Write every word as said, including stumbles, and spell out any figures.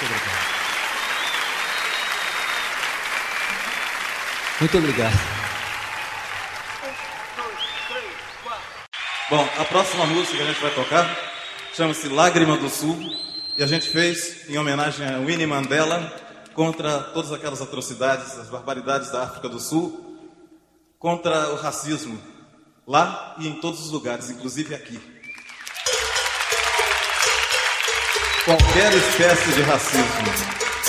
Muito obrigado. Muito obrigado. Bom, a próxima música que a gente vai tocar chama-se Lágrima do Sul, e a gente fez em homenagem a Winnie Mandela, contra todas aquelas atrocidades, as barbaridades da África do Sul, contra o racismo, lá e em todos os lugares, inclusive aqui. Qualquer espécie de racismo.